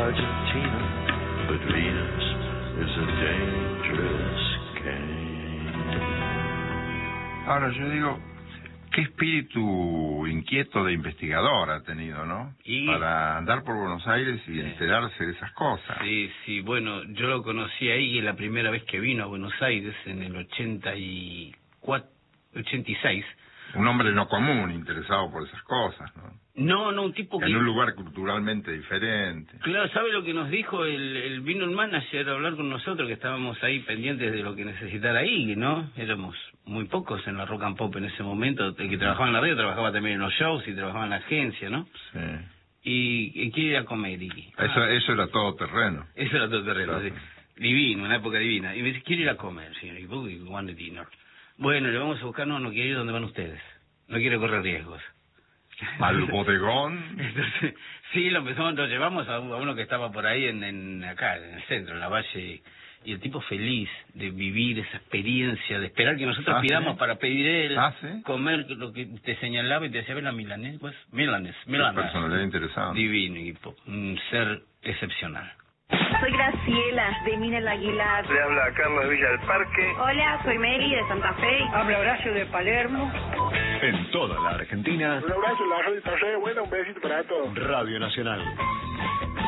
Argentina, but Venus is a dangerous game. Ahora yo digo, qué espíritu inquieto de investigador ha tenido, ¿no? Para andar por Buenos Aires y enterarse de esas cosas. Sí, bueno, yo lo conocí ahí la primera vez que vino a Buenos Aires en el 86. Un hombre no común, interesado por esas cosas, ¿no? No, un tipo que... En un lugar culturalmente diferente. Claro, ¿sabe lo que nos dijo? Vino el manager a hablar con nosotros, que estábamos ahí pendientes de lo que necesitara ahí, ¿no? Éramos muy pocos en la Rock and Pop en ese momento. El que trabajaba en la radio trabajaba también en los shows y trabajaba en la agencia, ¿no? Sí. Y quiere ir a comer. Eso era todo terreno. Eso era todo terreno, claro. Sí. Divino, una época divina. Y me dice, quiero ir a comer, señor. Y one dinner. Bueno, le vamos a buscar, no quiere ir donde van ustedes. No quiere correr riesgos. ¿Al bodegón? Entonces, sí, lo llevamos a uno que estaba por ahí acá, en el centro, en la Valle, y el tipo feliz de vivir esa experiencia, de esperar que nosotros pidamos para pedir él, comer lo que te señalaba y te decía, ver la milanés, pues, milanés. Personalidad interesante. Divino, y un ser excepcional. Soy Graciela, de Mina el Aguilar. Le habla Carlos Villa del Parque. Hola, soy Mary, de Santa Fe. Habla Horacio, de Palermo. En toda la Argentina. Un abrazo, la radio está re buena, un besito para todos. Radio Nacional.